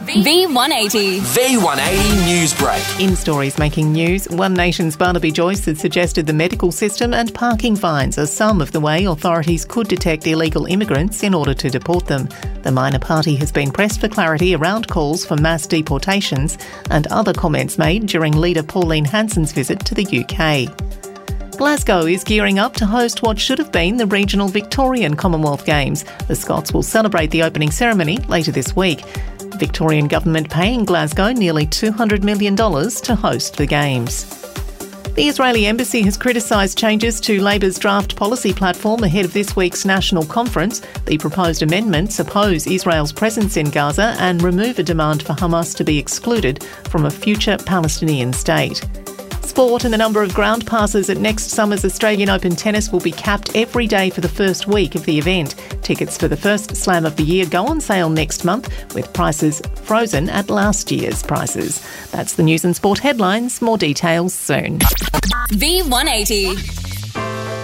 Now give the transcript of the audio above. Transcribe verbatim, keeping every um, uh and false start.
V one eighty. V one eighty Newsbreak. In stories making news, One Nation's Barnaby Joyce has suggested the medical system and parking fines are some of the way authorities could detect illegal immigrants in order to deport them. The minor party has been pressed for clarity around calls for mass deportations and other comments made during leader Pauline Hanson's visit to the U K. Glasgow is gearing up to host what should have been the regional Victorian Commonwealth Games. The Scots will celebrate the opening ceremony later this week. The Victorian government paying Glasgow nearly two hundred million dollars to host the Games. The Israeli embassy has criticised changes to Labor's draft policy platform ahead of this week's national conference. The proposed amendments oppose Israel's presence in Gaza and remove a demand for Hamas to be excluded from a future Palestinian state. Sport and the number of ground passes at next summer's Australian Open tennis will be capped every day for the first week of the event. Tickets for the first slam of the year go on sale next month, with prices frozen at last year's prices. That's the news and sport headlines. More details soon. V one eighty.